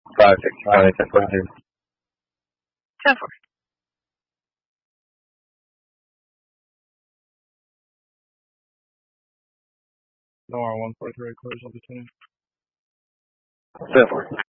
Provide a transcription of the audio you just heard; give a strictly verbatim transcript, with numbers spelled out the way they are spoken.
five six County, ten forty-two. ten four. Noir one four three, close opportunity. ten four.